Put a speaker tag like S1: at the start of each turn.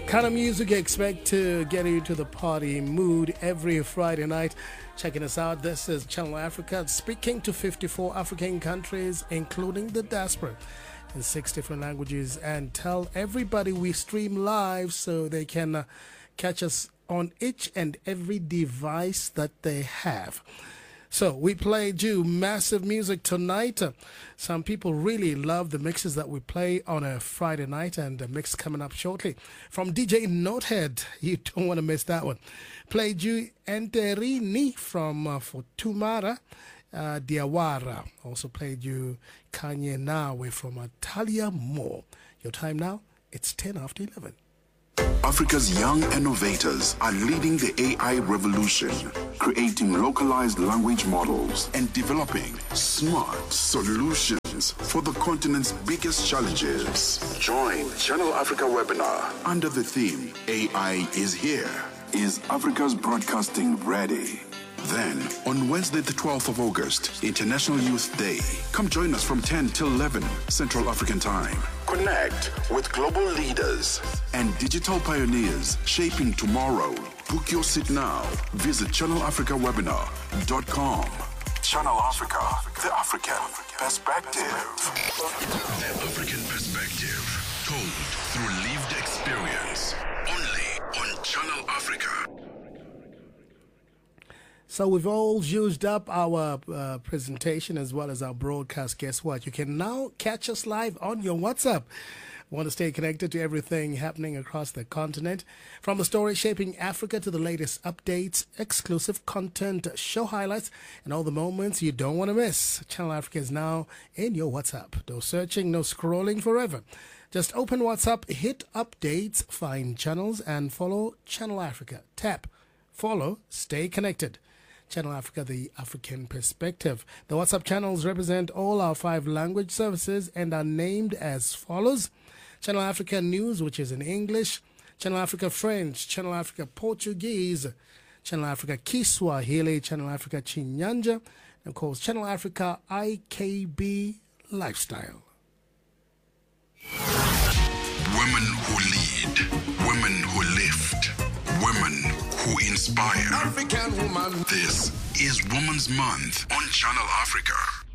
S1: Kind of music you expect to get you to the party mood every Friday night. Checking us out, this is Channel Africa, speaking to 54 African countries, including the diaspora, in 6 different languages. And tell everybody we stream live so they can catch us on each and every device that they have. So we played you massive music tonight. Some people really love the mixes that we play on a Friday night, and the mix coming up shortly from DJ Notehead. You don't want to miss that one. Played you Enterini from Futumara Diawara. Also played you Kanye Nawe from Atalia Moore. Your time now, it's 10 after 11.
S2: Africa's young innovators are leading the AI revolution, creating localized language models and developing smart solutions for the continent's biggest challenges. Join Channel Africa webinar under the theme AI is here. Is Africa's broadcasting ready? Then, on Wednesday the 12th of August, International Youth Day, come join us from 10 till 11 Central African Time. Connect with global leaders and digital pioneers shaping tomorrow. Book your seat now. Visit channelafricawebinar.com. Channel Africa, the African perspective.
S3: The African perspective, told through lived experience. Only on Channel Africa.
S1: So we've all used up our presentation as well as our broadcast. Guess what? You can now catch us live on your WhatsApp. Want to stay connected to everything happening across the continent? From the story shaping Africa to the latest updates, exclusive content, show highlights, and all the moments you don't want to miss. Channel Africa is now in your WhatsApp. No searching, no scrolling forever. Just open WhatsApp, hit updates, find channels, and follow Channel Africa. Tap, follow, stay connected. Channel Africa, the African perspective. The WhatsApp channels represent all our 5 language services and are named as follows. Channel Africa News, which is in English. Channel Africa French. Channel Africa Portuguese. Channel Africa Kiswahili. Channel Africa Chinyanja. And of course, Channel Africa IKB Lifestyle.
S3: Women who lead. Women who lift. Women who inspire.
S4: African woman.
S3: This is Women's Month on Channel Africa.